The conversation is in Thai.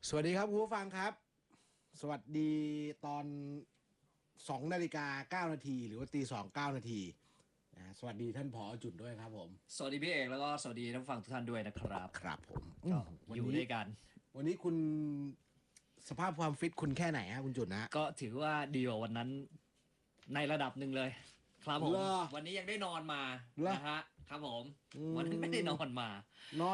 สวัสดีครับคุณผู้ฟังครับ สวัสดีตอน2:09 นาทีหรือว่าตี 2 9 นาทีสวัสดีท่านผอจุดด้วยครับผมสวัสดีพี่เอกแล้วก็สวัสดีท่านผู้ฟังทุกท่านด้วยนะครับครับผมก็วันอยู่นี้ด้วยกันวันนี้คุณสภาพความฟิตคุณแค่ไหนฮะคุณจุดนะก็ถือว่าดีกว่าวันนั้นในระดับหนึ่งเลยครับผมเหรอวันนี้ยังได้นอนมาเหรอนะฮะครับผมอืวันนั้นไม่ได้นอนมานอน